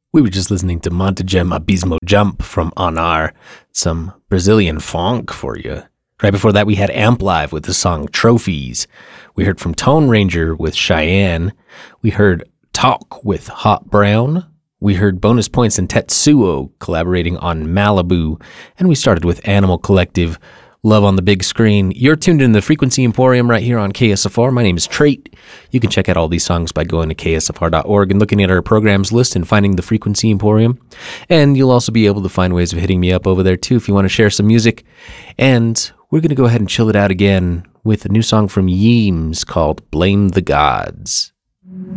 We were just listening to Montagem Abismo Jump from Anar, some Brazilian funk for you. Right before that, we had Amp Live with the song Trophies. We heard from Tone Ranger with Cheyenne. We heard Talk with Hot Brown. We heard Bonus Points and Tetsuo collaborating on Malibu. And we started with Animal Collective, Love on the Big Screen. You're tuned in to the Frequency Emporium right here on KSFR. My name is Trait. You can check out all these songs by going to ksfr.org and looking at our programs list and finding the Frequency Emporium. And you'll also be able to find ways of hitting me up over there too if you want to share some music. And we're going to go ahead and chill it out again with a new song from Yeems called Blame the Gods.